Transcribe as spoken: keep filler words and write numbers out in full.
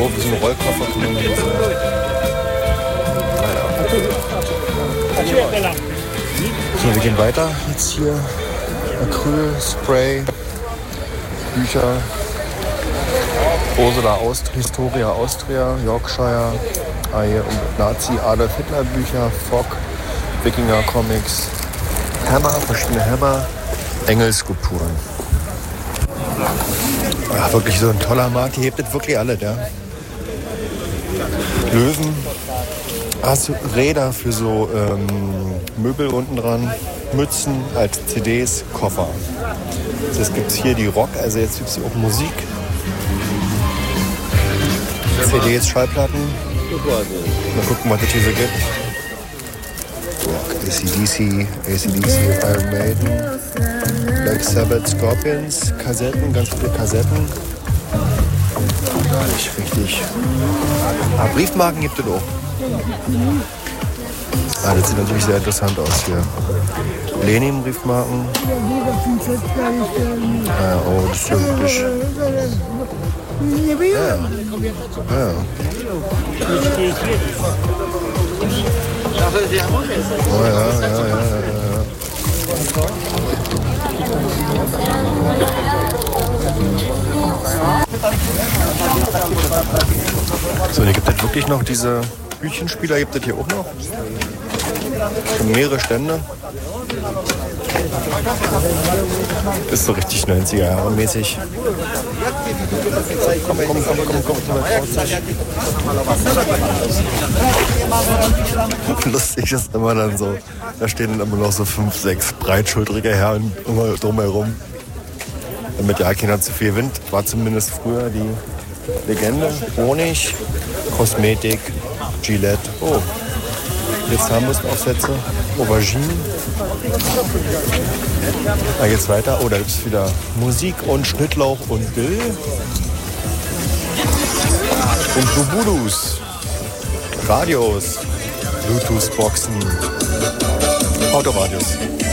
Oh, wie so ein Rollkoffer kann man da jetzt. Naja. So, wir gehen weiter. Jetzt hier Acryl, Spray, Bücher. Ursula Aust- Historia Austria, Yorkshire, ah, hier, und Nazi Adolf Hitler Bücher, Fock, Wikinger Comics, Hammer, verschiedene Hammer, Engelskulpturen. Ja, wirklich so ein toller Markt. Hier hebt das wirklich alle, ja. Löwen, hast du Räder für so ähm, Möbel unten dran, Mützen als C Ds, Koffer. Jetzt gibt es hier die Rock, also jetzt gibt es hier auch Musik. C Ds, Schallplatten. Mal gucken, was es hier so gibt. A C D C, A C D C, Iron Maiden, Black Sabbath, Scorpions, Kassetten, ganz viele Kassetten. Gar nicht richtig. Ah, Briefmarken gibt es auch. Ah, das sieht natürlich sehr interessant aus hier. Lenin-Briefmarken. Ah, oh, das ist ja wirklich... Ja. Ja. Oh ja, ja, ja, ja, ja. So, hier gibt es wirklich noch diese Hütchenspieler, gibt es hier auch noch. Schon mehrere Stände. Das ist so richtig neunziger Jahre mäßig. Komm, komm, komm, komm, komm. Lustig ist immer dann so, da stehen dann immer noch so fünf, sechs breitschultrige Herren immer drumherum. Damit ja keiner zu viel Wind, war zumindest früher die Legende. Honig, Kosmetik, Gillette. Oh, jetzt Zahnbürstenaufsätze, Auberginen. Da geht's weiter. Oh, da gibt es wieder Musik und Schnittlauch und Dill. Und Bubudus. Radios. Bluetooth-Boxen. Autoradios.